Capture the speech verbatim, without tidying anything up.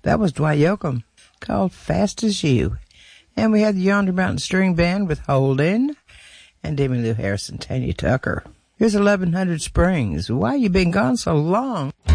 That was Dwight Yoakam, called Fast as You. And we had the Yonder Mountain String Band with Holdin', and Demi Lou Harris and Tanya Tucker. Here's eleven hundred Springs. Why you been gone so long?